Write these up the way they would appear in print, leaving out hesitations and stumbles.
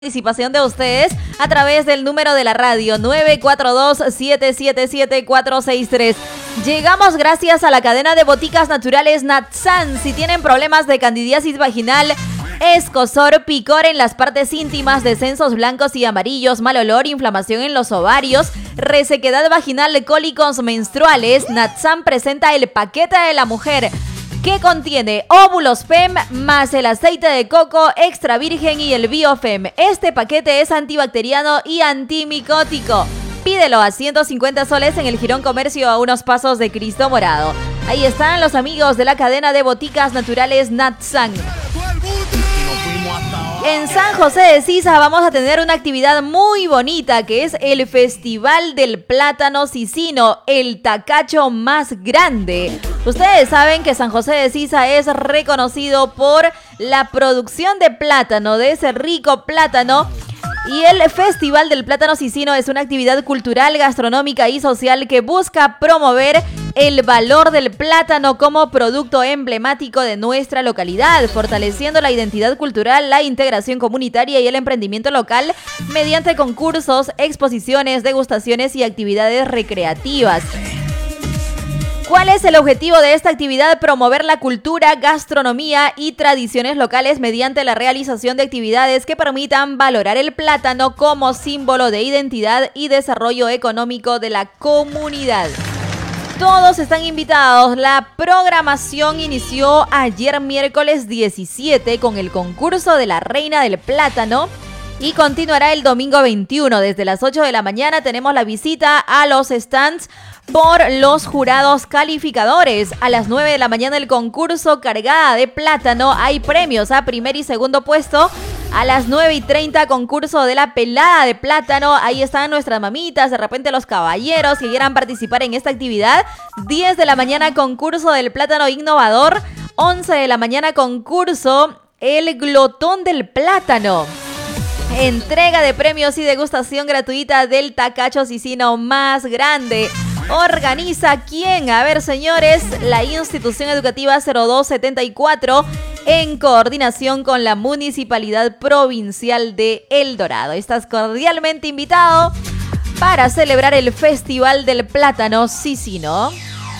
Participación de ustedes a través del número de la radio 942-777-463. Llegamos gracias a la cadena de boticas naturales Natsan. Si tienen problemas de candidiasis vaginal, escozor, picor en las partes íntimas, descensos blancos y amarillos, mal olor, inflamación en los ovarios, resequedad vaginal, cólicos menstruales, Natsan presenta el paquete de la mujer, que contiene óvulos FEM más el aceite de coco extra virgen y el BioFem. Este paquete es antibacteriano y antimicótico. Pídelo a 150 soles en el Jirón Comercio a unos pasos de Cristo Morado. Ahí están los amigos de la cadena de boticas naturales Natsan. En San José de Sisa vamos a tener una actividad muy bonita que es el Festival del Plátano Sisino, el tacacho más grande. Ustedes saben que San José de Sisa es reconocido por la producción de plátano, de ese rico plátano. Y el Festival del Plátano Sisino es una actividad cultural, gastronómica y social que busca promover el valor del plátano como producto emblemático de nuestra localidad, fortaleciendo la identidad cultural, la integración comunitaria y el emprendimiento local mediante concursos, exposiciones, degustaciones y actividades recreativas. ¿Cuál es el objetivo de esta actividad? Promover la cultura, gastronomía y tradiciones locales mediante la realización de actividades que permitan valorar el plátano como símbolo de identidad y desarrollo económico de la comunidad. Todos están invitados. La programación inició ayer miércoles 17 con el concurso de la Reina del Plátano y continuará el domingo 21. Desde las 8 de la mañana tenemos la visita a los stands por los jurados calificadores. A las 9 de la mañana el concurso cargada de plátano. Hay premios a primer y segundo puesto. A las 9:30 concurso de la pelada de plátano. Ahí están nuestras mamitas, de repente los caballeros que quieran participar en esta actividad. 10 de la mañana concurso del plátano innovador. 11 de la mañana concurso el glotón del plátano. Entrega de premios y degustación gratuita del tacacho sisino más grande. ¿Organiza quién? A ver, señores, la institución educativa 0274 en coordinación con la Municipalidad Provincial de El Dorado. Estás cordialmente invitado para celebrar el Festival del Plátano Sisino.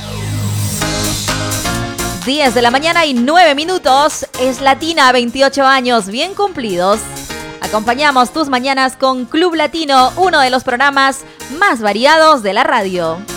10 de la mañana y 9 minutos. Es Latina, 28 años bien cumplidos. Acompañamos tus mañanas con Club Latino, uno de los programas más variados de la radio.